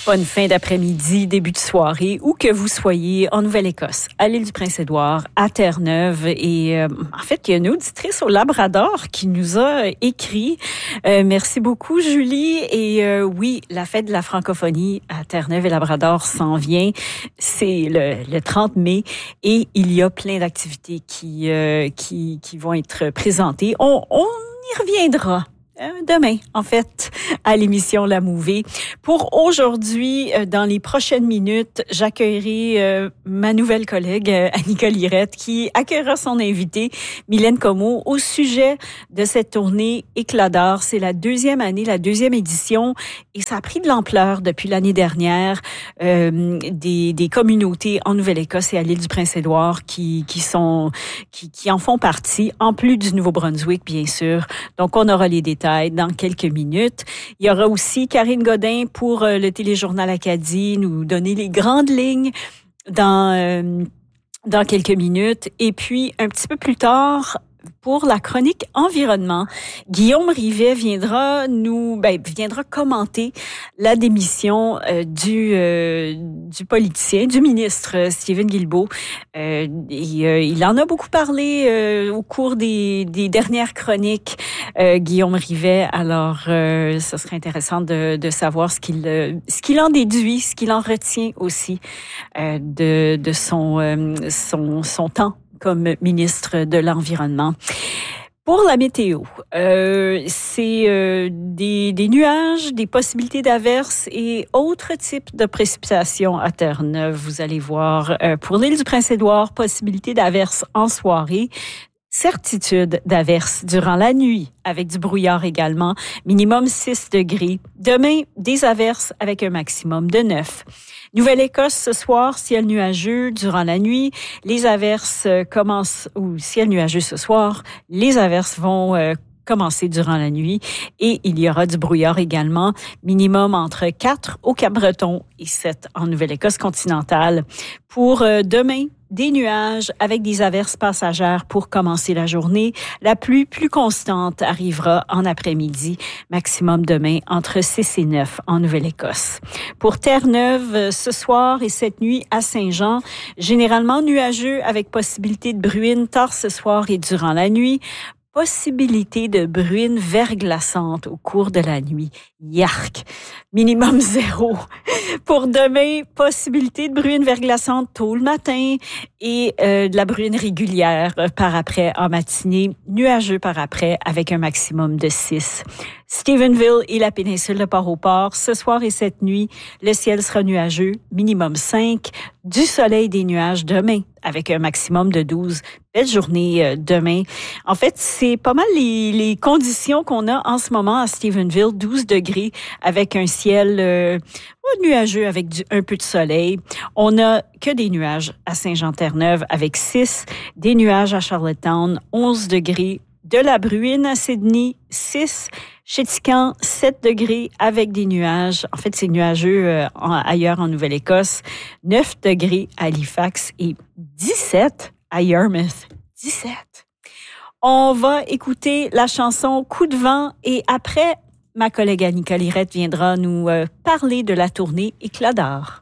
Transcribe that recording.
Bonne fin d'après-midi, début de soirée, où que vous soyez en Nouvelle-Écosse, à l'île du Prince-Édouard, à Terre-Neuve. Et en fait, il y a une auditrice au Labrador qui nous a écrit. Merci beaucoup, Julie. Et oui, la fête de la francophonie à Terre-Neuve et Labrador s'en vient. C'est le 30 mai et il y a plein d'activités qui vont être présentées. On y reviendra. Demain, en fait, à l'émission La Mouvée. Pour aujourd'hui, dans les prochaines minutes, j'accueillerai ma nouvelle collègue, Annika Lirette, qui accueillera son invité, Mylène Comeau, au sujet de cette tournée Éclat d'art. C'est la deuxième année, la deuxième édition, et ça a pris de l'ampleur depuis l'année dernière. Des communautés en Nouvelle-Écosse et à l'île du Prince-Édouard qui en font partie, en plus du Nouveau-Brunswick, bien sûr. Donc, on aura les détails dans quelques minutes. Il y aura aussi Karine Godin pour le Téléjournal Acadie, nous donner les grandes lignes dans quelques minutes. Et puis, un petit peu plus tard, pour la chronique environnement, Guillaume Rivet viendra commenter la démission du politicien, du ministre Stephen Guilbeault. Il en a beaucoup parlé au cours des dernières chroniques, Guillaume Rivet. Alors, ça serait intéressant de savoir ce qu'il en déduit, ce qu'il en retient aussi de son temps comme ministre de l'Environnement. Pour la météo, c'est des nuages, des possibilités d'averses et autres types de précipitations à Terre-Neuve. Vous allez voir, pour l'île du Prince-Édouard, possibilité d'averses en soirée. Certitude d'averses durant la nuit, avec du brouillard également, minimum 6 degrés. Demain, des averses avec un maximum de 9. Nouvelle-Écosse, ce soir, ciel nuageux durant la nuit. Les averses ciel nuageux ce soir. Les averses vont commencer durant la nuit et il y aura du brouillard également, minimum entre 4 au Cap-Breton et 7 en Nouvelle-Écosse continentale. Pour demain, des nuages avec des averses passagères pour commencer la journée. La pluie plus constante arrivera en après-midi, maximum demain entre 6 et 9 en Nouvelle-Écosse. Pour Terre-Neuve, ce soir et cette nuit à Saint-Jean, généralement nuageux avec possibilité de bruine tard ce soir et durant la nuit. Possibilité de bruine verglaçante au cours de la nuit. Yark! Minimum 0. Pour demain, possibilité de bruine verglaçante tôt le matin et de la bruine régulière par après en matinée. Nuageux par après avec un maximum de 6. Stephenville et la péninsule de Port-au-Port, ce soir et cette nuit, le ciel sera nuageux, minimum 5. Du soleil, des nuages demain avec un maximum de 12. Belle journée demain. En fait, c'est pas mal les conditions qu'on a en ce moment à Stephenville, 12 degrés avec un ciel nuageux avec un peu de soleil. On n'a que des nuages à Saint-Jean-Terre-Neuve avec 6, des nuages à Charlottetown, 11 degrés, de la bruine à Sydney, 6, Chéticamp, 7 degrés avec des nuages. En fait, c'est nuageux ailleurs en Nouvelle-Écosse, 9 degrés à Halifax et 17 à Yarmouth. 17. On va écouter la chanson Coup de vent et après, ma collègue Annika Lirette viendra nous parler de la tournée Éclat d'art.